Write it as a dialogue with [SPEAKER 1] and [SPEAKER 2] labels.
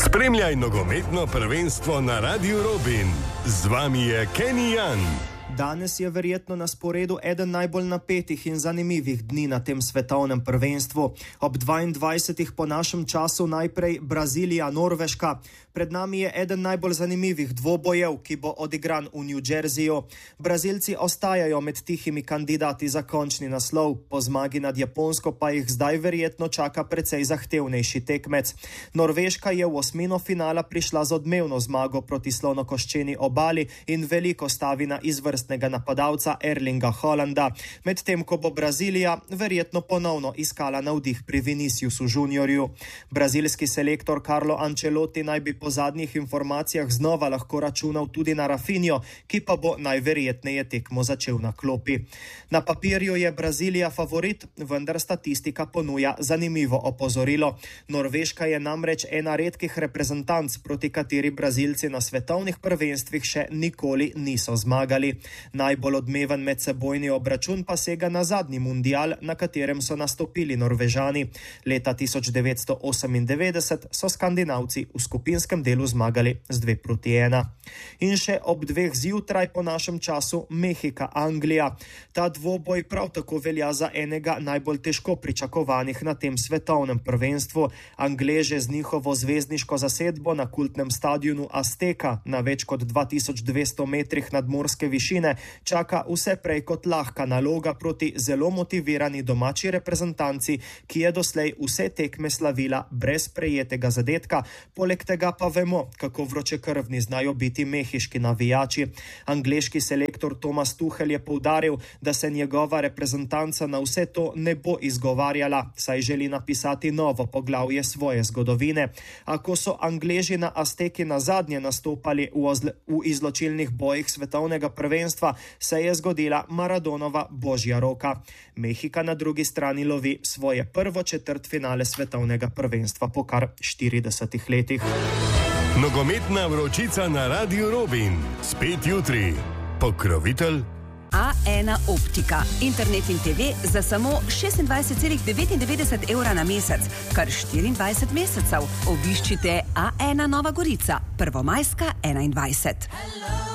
[SPEAKER 1] Spremljaj nogometno prvenstvo na Radiu Robin. Z vami je Kenny Jan.
[SPEAKER 2] Danes je verjetno na sporedu eden najbolj napetih in zanimivih dni na tem svetovnem prvenstvu. Ob 22. po našem času najprej Brazilija-Norveška. Pred nami je eden najbolj zanimivih dvobojev, ki bo odigran v New Jerseyju. Brazilci ostajajo med tihimi kandidati za končni naslov, po zmagi nad Japonsko pa jih zdaj verjetno čaka precej zahtevnejši tekmec. Norveška je v osmino finala prišla z odmevno zmago proti slonokoščeni obali in veliko stavi na izvrstnega napadalca Erlinga Haalanda, medtem ko bo Brazilija verjetno ponovno iskala navdih pri Viniciusu Juniorju. Brazilski selektor Carlo Ancelotti naj bi po zadnjih informacijah znova lahko računal tudi na Rafinho, ki pa bo najverjetneje tekmo začel na klopi. Na papirju je Brazilija favorit, vendar statistika ponuja zanimivo opozorilo. Norveška je namreč ena redkih reprezentanc, proti kateri Brazilci na svetovnih prvenstvih še nikoli niso zmagali. Najbolj odmeven medsebojni obračun pa sega na zadnji mundial, na katerem so nastopili Norvežani. Leta 1998 so Skandinavci v skupinskem delu zmagali z 2-1. In še ob 2 zjutraj po našem času Mehika-Anglija. Ta dvoboj prav tako velja za enega najbolj težko pričakovanih na tem svetovnem prvenstvu. Angleže z njihovo zvezdniško zasedbo na kultnem stadionu Azteca na več kot 2200 metrih nadmorske višine čaka vse prej kot lahka naloga proti zelo motivirani domači reprezentanci, ki je doslej vse tekme slavila brez prejetega zadetka. Poleg tega pa vemo, kako vročekrvni znajo biti mehiški navijači. Angleški selektor Thomas Tuchel je poudaril, da se njegova reprezentanca na vse to ne bo izgovarjala, saj želi napisati novo poglavje svoje zgodovine. A ko so Angleži na Azteki nazadnje nastopali v izločilnih bojih svetovnega prvenstva, se je zgodila Maradonova božja roka. Mehika na drugi strani lovi svoje prvo četrtfinale svetovnega prvenstva po kar 40 letih.
[SPEAKER 1] Nogometna vročica na Radiu Robin. Spet jutri. Pokrovitelj
[SPEAKER 3] A1 Optika. Internet in TV za samo 26,99 evra na mesec, kar 24 mesecev. Obiščite A1 Nova Gorica, Prvomajska 21.